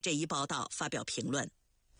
这一报道发表评论。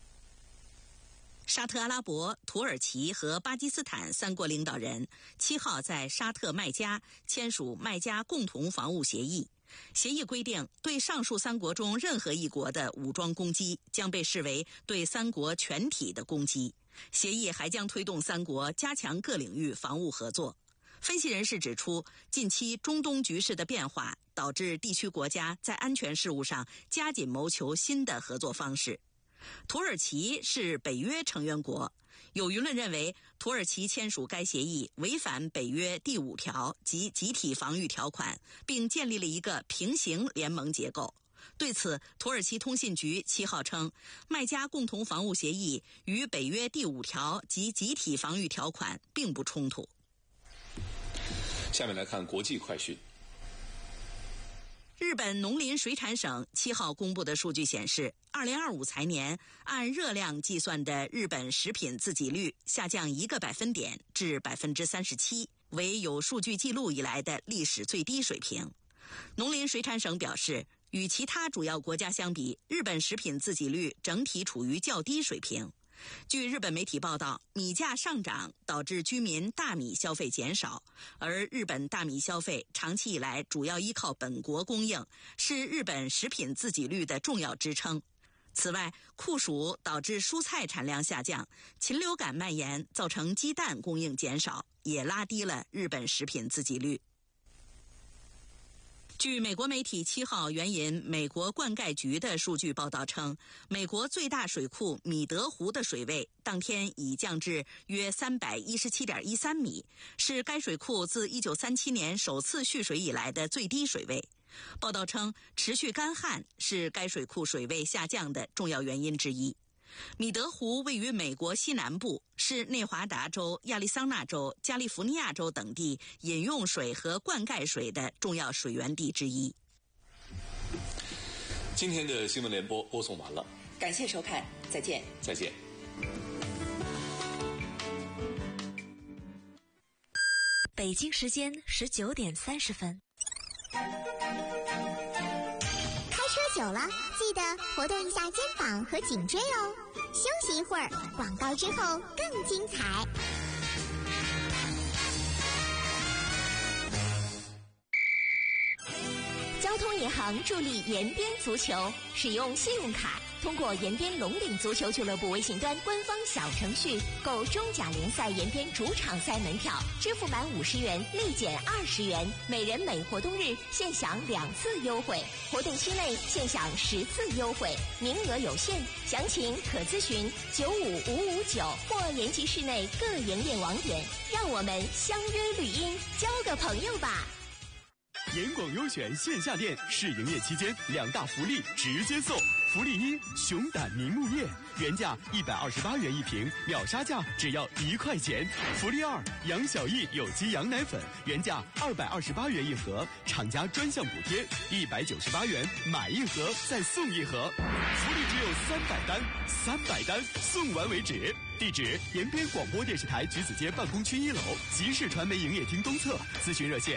沙特阿拉伯、土耳其和巴基斯坦三国领导人7号在沙特麦加签署麦加共同防务协议。协议规定，对上述三国中任何一国的武装攻击将被视为对三国全体的攻击。协议还将推动三国加强各领域防务合作。分析人士指出，近期中东局势的变化导致地区国家在安全事务上加紧谋求新的合作方式。土耳其是北约成员国，有舆论认为土耳其签署该协议违反北约第5条及集体防御条款，并建立了一个平行联盟结构。对此，土耳其通信局7号称，麦加共同防务协议与北约第5条及集体防御条款并不冲突。 下面来看国际快讯。 日本农林水产省7号公布的数据显示，2025财年按热量计算的日本食品自给率下降1个百分点至 37%， 为有数据记录以来的历史最低水平。农林水产省表示，与其他主要国家相比，日本食品自给率整体处于较低水平。据日本媒体报道，米价上涨导致居民大米消费减少，而日本大米消费长期以来主要依靠本国供应，是日本食品自给率的重要支撑。此外，酷暑导致蔬菜产量下降，禽流感蔓延造成鸡蛋供应减少，也拉低了日本食品自给率。据美国媒体7号援引美国灌溉局的数据报道称，美国最大水库米德湖的水位当天已降至约 317.13 米，是该水库自1937年首次蓄水以来的最低水位。报道称，持续干旱是该水库水位下降的重要原因之一。米德湖位于美国西南部，是内华达州、亚利桑那州、加利福尼亚州等地饮用水和灌溉水的重要水源地之一。 今天的新闻联播播送完了， 感谢收看，再见。 再见。 北京时间19点30分。 开车久了，记得活动一下肩膀和颈椎哦。休息一会儿，广告之后更精彩。 交通银行助力延边足球，使用信用卡通过延边龙岭足球俱乐部微信端官方小程序购中甲联赛延边主场赛门票，支付满50元立减20元，每人每活动日限享2次优惠，活动期内限享10次优惠，名额有限，详情可咨询95559或延吉市内各营业网点。让我们相约绿荫，交个朋友吧。 严广优选线下店试营业期间2大福利直接送。福利1：熊胆凝目液，原价128元一瓶，秒杀价只要1块钱。福利2：杨小艺有机羊奶粉，原价228元一盒，厂家专项补贴198元，买一盒再送一盒。福利只有300单，300单送完为止。地址：延边广播电视台橘子街办公区1楼，集市传媒营业厅东侧。咨询热线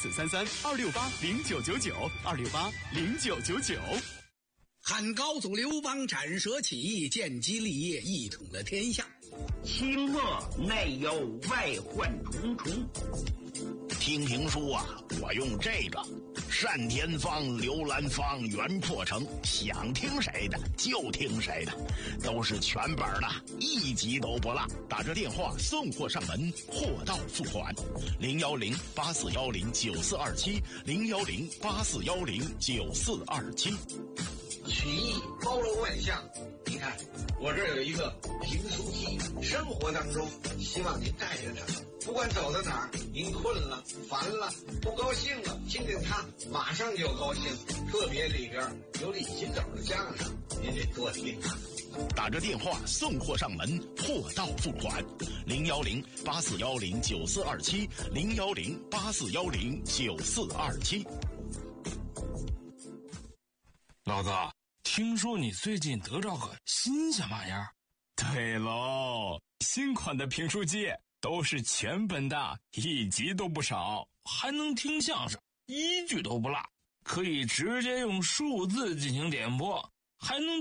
0433-268-0999，268-0999。 汉高祖刘邦斩蛇起义，建基立业，一统了天下。 清末内忧外患重重。听评书啊，我用这个单田芳、刘兰芳、袁破城，想听谁的就听谁的，都是全本的，一集都不落。打这电话送货上门，货到付款。010-8410-9427，010-8410-9427。 曲艺包罗万象，你看我这儿有一个评书机，生活当中希望您带着它，不管走到哪儿，您困了、烦了、不高兴了，听听它马上就高兴。特别里边有李金斗的相声，您得多听啊。 打着电话送货上门，货到付款。010-8410-9427，010-8410-9427。 老子听说你最近得着个新鲜玩意儿。 对喽，新款的评书机都是全本的，一集都不少， 还能听相声，一句都不落，可以直接用数字进行点播， 还能